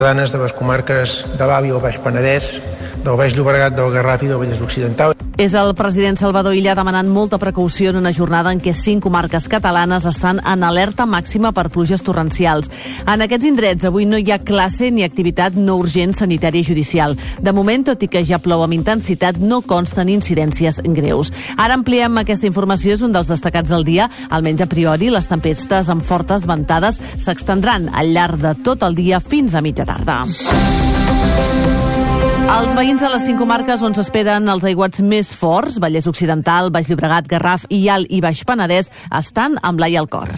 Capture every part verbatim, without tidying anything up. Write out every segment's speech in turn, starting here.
ciutadanes de les comarques de l'Alt i el Baix Penedès, del Baix Llobregat, del Garraf i del Vallès Occidental. És el president Salvador Illa demanant molta precaució en una jornada en què cinc comarques catalanes estan en alerta màxima per pluges torrencials. En aquests indrets avui no hi ha classe ni activitat no urgent sanitària i judicial. De moment, tot i que ja plou amb intensitat, no consten incidències greus. Ara ampliem aquesta informació, és un dels destacats del dia. Almenys a priori, les tempestes amb fortes ventades s'extendran al llarg de tot el dia fins a mitja tarda. Els veïns de les cinc comarques on s'esperen els aiguats més forts, Vallès Occidental, Baix Llobregat, Garraf i Alt i Baix Penedès, estan amb l'ai al cor.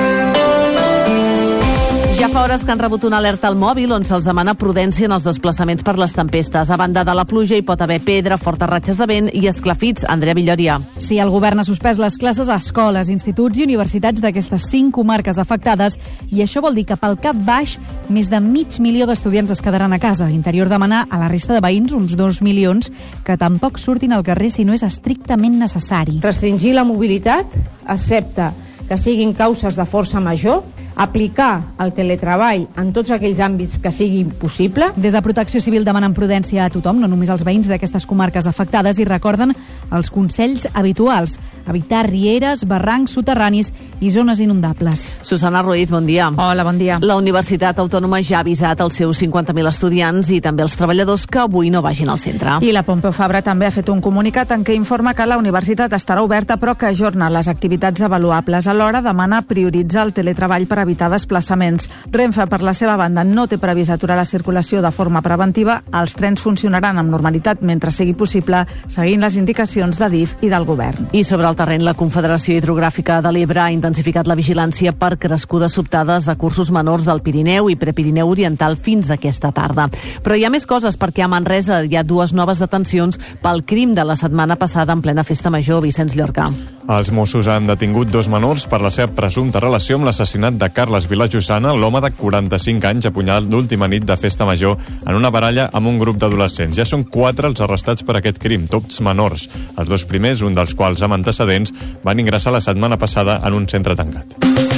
Ja fa hores que han rebut una alerta al mòbil on se'ls demana prudència en els desplaçaments per les tempestes. A banda de la pluja hi pot haver pedra, fortes ratxes de vent i esclafits. Andrea Villòria. Sí, el govern ha suspès les classes a escoles, instituts i universitats d'aquestes cinc comarques afectades i això vol dir que pel cap baix més de mig milió d'estudiants es quedaran a casa. Interior demanar a la resta de veïns, uns dos milions, que tampoc surtin al carrer si no és estrictament necessari. Restringir la mobilitat, excepte que siguin causes de força major, aplicar el teletreball en tots aquells àmbits que sigui possible. Des de Protecció Civil demanen prudència a tothom, no només als veïns d'aquestes comarques afectades, i recorden els consells habituals: evitar rieres, barrancs soterranis i zones inundables. Susana Ruiz, bon dia. Hola, bon dia. La Universitat Autònoma ja ha avisat els seus cinquanta mil estudiants i també els treballadors que avui no vagin al centre. I la Pompeu Fabra també ha fet un comunicat en què informa que la universitat estarà oberta però que ajorna les activitats avaluables. Alhora demana prioritzar el teletreball per evitar desplaçaments. Renfe, per la seva banda, no té previst aturar la circulació de forma preventiva. Els trens funcionaran amb normalitat mentre sigui possible, seguint les indicacions de D I F i del govern. I sobre el terreny, la Confederació Hidrogràfica de l'Ebre ha intensificat la vigilància per crescudes sobtades a cursos menors del Pirineu i Prepirineu Oriental fins aquesta tarda. Però hi ha més coses, perquè a Manresa hi ha dues noves detencions pel crim de la setmana passada en plena festa major. Vicenç Llorca. Els Mossos han detingut dos menors per la seva presumpta relació amb l'assassinat de Carles Vilajossana, l'home de quaranta-cinc anys apunyalat l'última nit de festa major en una baralla amb un grup d'adolescents. Ja són quatre els arrestats per aquest crim, tots menors. Els dos primers, un dels quals amb antecedents, van ingressar la setmana passada en un centre tancat.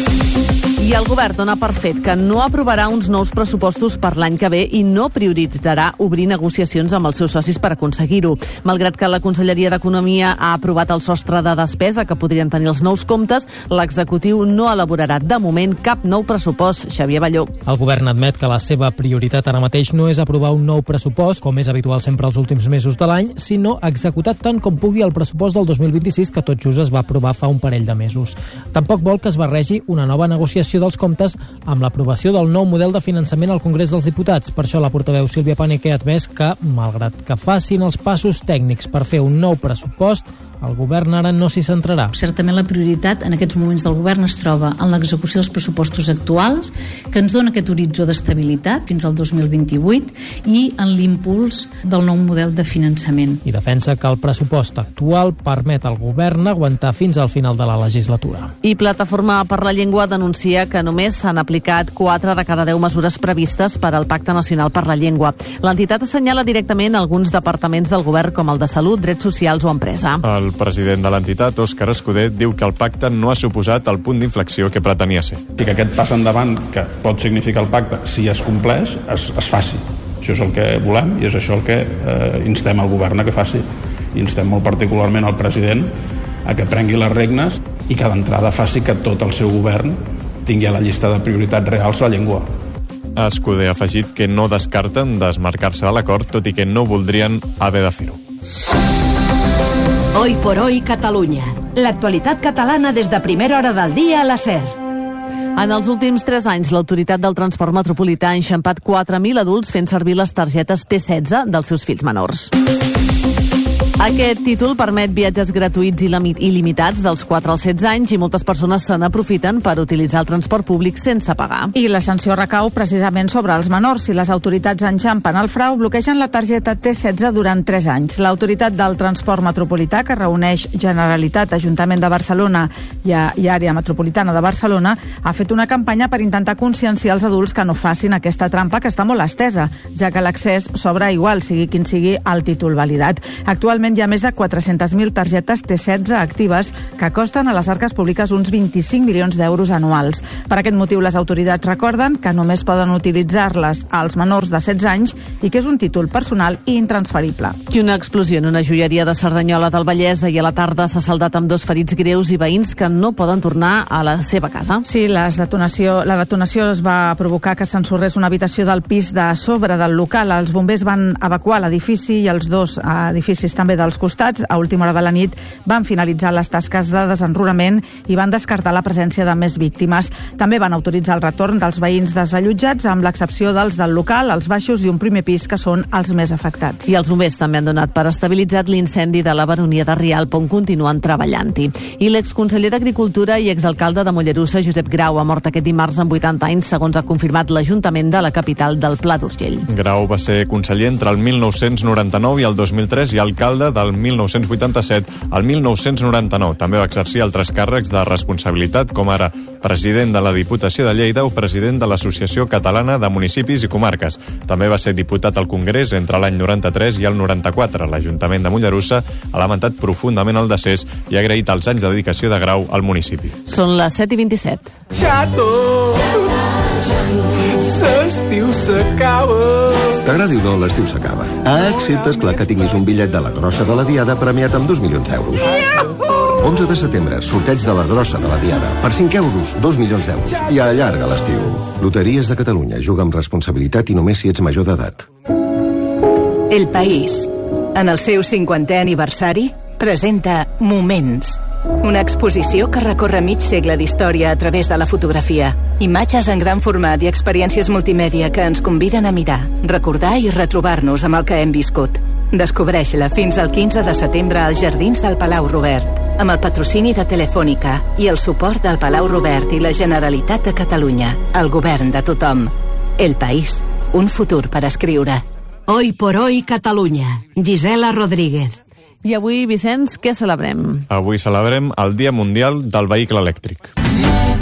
I el govern dona per fet que no aprovarà uns nous pressupostos per l'any que ve i no prioritzarà obrir negociacions amb els seus socis per aconseguir-ho. Malgrat que la Conselleria d'Economia ha aprovat el sostre de despesa que podrien tenir els nous comptes, l'executiu no elaborarà de moment cap nou pressupost. Xavier Balló. El govern admet que la seva prioritat ara mateix no és aprovar un nou pressupost, com és habitual sempre els últims mesos de l'any, sinó executar tant com pugui el pressupost del dos mil vint-i-sis que tot just es va aprovar fa un parell de mesos. Tampoc vol que es barregi una nova negociació dels comptes amb l'aprovació del nou model de finançament al Congrés dels Diputats. Per això la portaveu Sílvia Paneque ha admès que, malgrat que facin els passos tècnics per fer un nou pressupost, el govern ara no s'hi centrarà. Certament la prioritat en aquests moments del govern es troba en l'execució dels pressupostos actuals, que ens dona aquest horitzó d'estabilitat fins al dos mil vint-i-vuit, i en l'impuls del nou model de finançament. I defensa que el pressupost actual permet al govern aguantar fins al final de la legislatura. I Plataforma per la Llengua denuncia que només s'han aplicat quatre de cada deu mesures previstes per al Pacte Nacional per la Llengua. L'entitat assenyala directament alguns departaments del govern com el de Salut, Drets Socials o Empresa. El president de l'entitat, Òscar Escudé, diu que el pacte no ha suposat el punt d'inflexió que pretenia ser. I que aquest pas endavant que pot significar el pacte, si es compleix, es, es faci. Això és el que volem i és això el que eh, instem al govern a que faci. I instem molt particularment al president a que prengui les regnes i que d'entrada faci que tot el seu govern tingui a la llista de prioritats reals la llengua. Escudé ha afegit que no descarten desmarcar-se de l'acord, tot i que no voldrien haver de fer-ho. Hoy por hoy Catalunya. L'actualitat catalana des de primera hora del dia a la SER. En els últims tres anys, l'Autoritat del Transport Metropolità ha enxampat quatre mil adults fent servir les targetes T setze dels seus fills menors. Aquest títol permet viatges gratuïts i il·limitats dels quatre als setze anys i moltes persones se n'aprofiten per utilitzar el transport públic sense pagar. I la sanció recau precisament sobre els menors. Si les autoritats enxampen el frau, bloquegen la targeta T setze durant tres anys. L'Autoritat del Transport Metropolità, que reuneix Generalitat, Ajuntament de Barcelona i, a, i Àrea Metropolitana de Barcelona, ha fet una campanya per intentar conscienciar els adults que no facin aquesta trampa, que està molt estesa, ja que l'accés s'obre igual, sigui quin sigui el títol validat. Actualment moment hi ha més de quatre-centes mil targetes T setze actives que costen a les arques públiques uns vint-i-cinc milions d'euros anuals. Per aquest motiu, les autoritats recorden que només poden utilitzar-les als menors de setze anys i que és un títol personal i intransferible. I una explosió en una joieria de Cerdanyola del Vallès ahir a la tarda s'ha saldat amb dos ferits greus i veïns que no poden tornar a la seva casa. Sí, les detonació, la detonació es va provocar que s'ensorrés una habitació del pis de sobre del local. Els bombers van evacuar l'edifici i els dos edificis també dels costats. A última hora de la nit van finalitzar les tasques de desenrunament i van descartar la presència de més víctimes. També van autoritzar el retorn dels veïns desallotjats, amb l'excepció dels del local, els baixos i un primer pis, que són els més afectats. I els bombers també han donat per estabilitzat l'incendi de la baronia de Rialp, on continuen treballant-hi. I l'exconseller d'Agricultura i exalcalde de Mollerussa, Josep Grau, ha mort aquest dimarts amb vuitanta anys, segons ha confirmat l'Ajuntament de la capital del Pla d'Urgell. Grau va ser conseller entre el mil nou-cents noranta-nou i el dos mil tres i alcalde del mil nou-cents vuitanta-set al mil nou-cents noranta-nou. També va exercir altres càrrecs de responsabilitat, com ara president de la Diputació de Lleida o president de l'Associació Catalana de Municipis i Comarques. També va ser diputat al Congrés entre l'any noranta-tres i el noranta-quatre. L'Ajuntament de Mollerussa ha lamentat profundament el decés i ha agraït els anys de dedicació de Grau al municipi. Són les set i vint-i-set. Xato! L'estiu s'acaba! T'agradi o no, l'estiu s'acaba. Ah, excepte, esclar, que tinguis un bitllet de la grossa de la Diada premiat amb dos milions d'euros. onze de setembre, sorteig de la grossa de la Diada. Per cinc euros, dos milions d'euros. I allarga l'estiu. Loteries de Catalunya. Juga amb responsabilitat i només si ets major d'edat. El País, en el seu cinquantè aniversari, presenta Moments. Una exposició que recorre mig segle d'història a través de la fotografia. Imatges en gran format i experiències multimèdia que ens conviden a mirar, recordar i retrobar-nos amb el que hem viscut. Descobreix-la fins al quinze de setembre als Jardins del Palau Robert, amb el patrocini de Telefònica i el suport del Palau Robert i la Generalitat de Catalunya, el govern de tothom. El País, un futur per escriure. Hoy por hoy Catalunya. Gisela Rodríguez. I avui, Vicenç, què celebrem? Avui celebrem el Dia Mundial del Vehicle Elèctric.